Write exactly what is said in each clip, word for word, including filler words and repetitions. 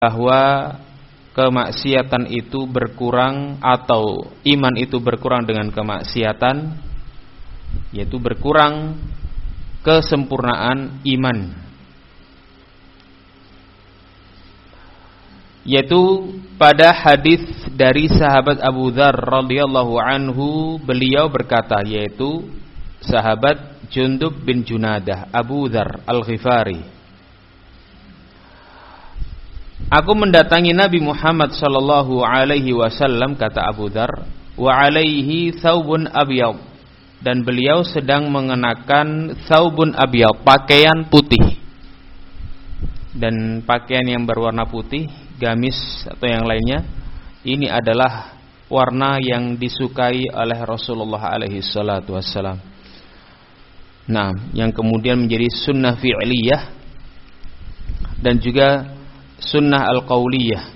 bahwa kemaksiatan itu berkurang atau iman itu berkurang dengan kemaksiatan, yaitu berkurang kesempurnaan iman, yaitu pada hadis dari sahabat Abu Dzar radhiyallahu anhu, beliau berkata, yaitu sahabat Jundub bin Junadah, Abu Dzar Al-Ghifari, aku mendatangi Nabi Muhammad sallallahu alaihi wasallam, kata Abu Dzar, wa alaihi thawbun abyad, dan beliau sedang mengenakan thawbun abyad, pakaian putih. Dan pakaian yang berwarna putih, gamis atau yang lainnya, ini adalah warna yang disukai oleh Rasulullah alaihi salatu wassalam. Nah, yang kemudian menjadi sunnah fi'liyah dan juga sunnah al-qauliyah,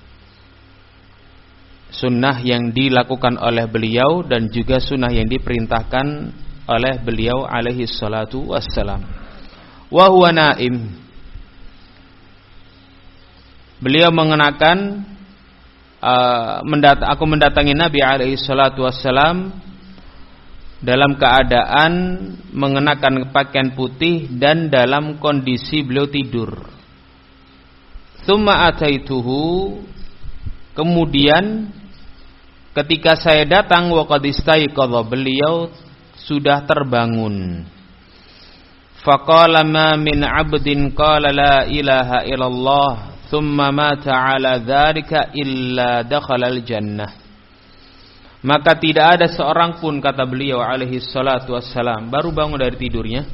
sunnah yang dilakukan oleh beliau dan juga sunnah yang diperintahkan oleh beliau alaihi salatu wassalam. Wa huwa naim, beliau mengenakan uh, mendat- aku mendatangi Nabi alaihi salatu wassalam dalam keadaan mengenakan pakaian putih dan dalam kondisi beliau tidur. Tsumma ataituhu, kemudian ketika saya datang, wa qad istayqadha, beliau sudah terbangun. Faqala ma min 'abdin qala la ilaha illallah thumma mata 'ala dzalika illa dakhala al-jannah. Maka tidak ada seorang pun, kata beliau alaihi salatu wassalam, baru bangun dari tidurnya,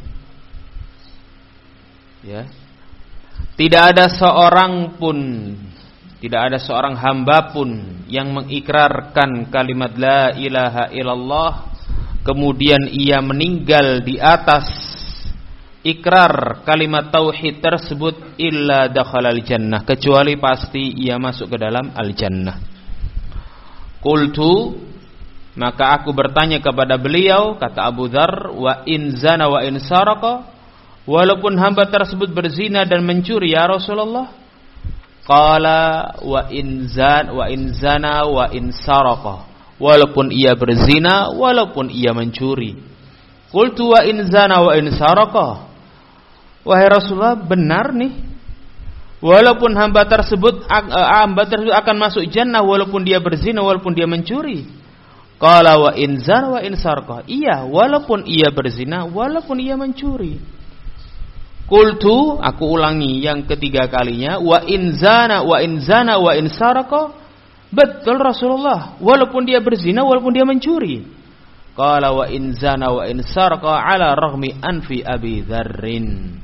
ya, tidak ada seorang pun, tidak ada seorang hamba pun yang mengikrarkan kalimat la ilaha illallah, kemudian ia meninggal di atas ikrar kalimat tauhid tersebut, illa dakhalal jannah, kecuali pasti ia masuk ke dalam al-jannah. Qultu, maka aku bertanya kepada beliau, kata Abu Dzar, wa in zana wa in saraka, walaupun hamba tersebut berzina dan mencuri, ya Rasulullah? Qala wa in zan wa in zana wa in saraka, walaupun ia berzina, walaupun ia mencuri. Qultu wa in zana wa in saraka, wahai Rasulullah, benar nih, walaupun hamba tersebut hamba tersebut akan masuk jannah walaupun dia berzina, walaupun dia mencuri. Qala wa in zana wa in sarqa, iya, walaupun ia berzina, walaupun ia mencuri. Qultu, aku ulangi yang ketiga kalinya, wa in zana wa in zana wa in sarqa, betul Rasulullah, walaupun dia berzina, walaupun dia mencuri. Qala wa in zana wa in sarqa ala raghmi anfi Abi Dzarrin,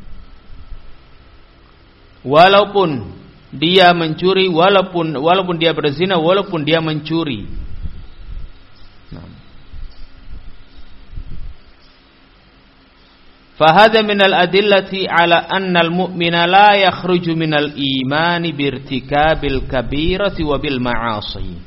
walaupun dia mencuri, walaupun walaupun dia berzina, walaupun dia mencuri. Fahadha minal adillati ala anna al-mu'mina la yakhruju minal imani birtikabil kabirati wa bil ma'asi.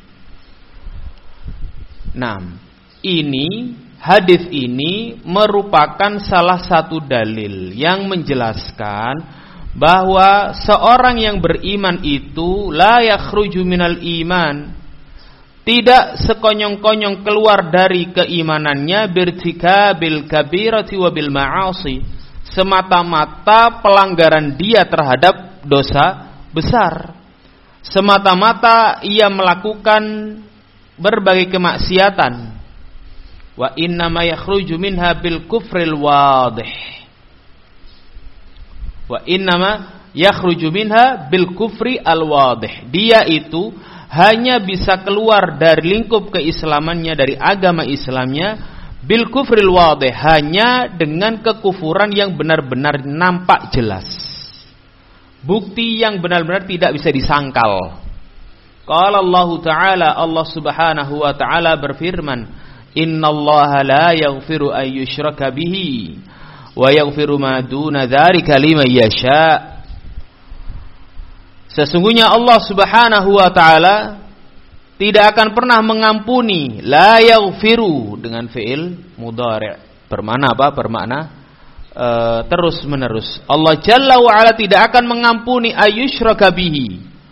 Nah, ini hadis ini merupakan salah satu dalil yang menjelaskan bahwa seorang yang beriman itu la yakhruju minal iman, tidak sekonyong-konyong keluar dari keimanannya, birtikabil kabirati wa bil ma'asi, semata-mata pelanggaran dia terhadap dosa besar, semata-mata ia melakukan berbagai kemaksiatan. Wa innama yakhruju minha bil kufril wadih, wa innama yakhruju minha bil kufri al wadih, dia itu hanya bisa keluar dari lingkup keislamannya, dari agama Islamnya, bil kufril wadih, hanya dengan kekufuran yang benar-benar nampak jelas, bukti yang benar-benar tidak bisa disangkal. Qala Allah Ta'ala, Allah Subhanahu wa Ta'ala berfirman, innallaha la yaghfiru an yushraka bihi wa yaghfiru ma duna dzalika liman yasha. Sesungguhnya Allah Subhanahu wa Ta'ala tidak akan pernah mengampuni, la yaghfiru dengan fi'il mudhari', bermakna apa? Bermakna e, terus menerus. Allah Jalla wa Ala tidak akan mengampuni ayyushraka bihi,